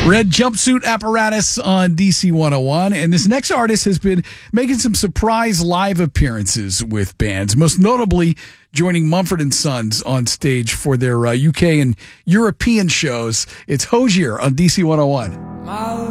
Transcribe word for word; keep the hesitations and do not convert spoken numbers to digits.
Red Jumpsuit Apparatus on D C one oh one. And this next artist has been making some surprise live appearances with bands, most notably joining Mumford and Sons on stage for their uh, U K and European shows. It's Hozier on D C one oh one.